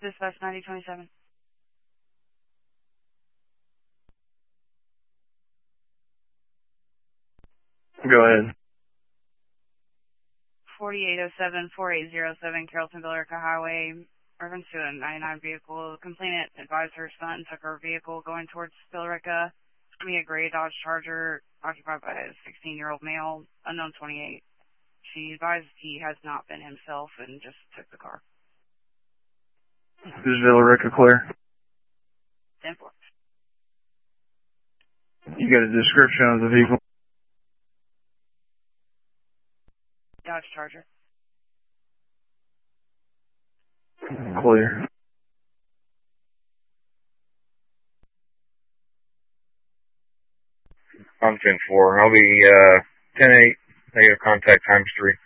Dispatch 9027. Go ahead. 4807-4807 Carrollton Billerica Highway. Reference to a 99 vehicle. Complainant advised her son took her vehicle going towards Billerica. A gray Dodge Charger occupied by a 16-year-old male, unknown 28. She advised he has not been himself and just took the car. Is Billerica clear? 10-4. You got a description of the vehicle? Dodge Charger. Clear. I'm 10-4. I'll be 10-8, negative contact ×3.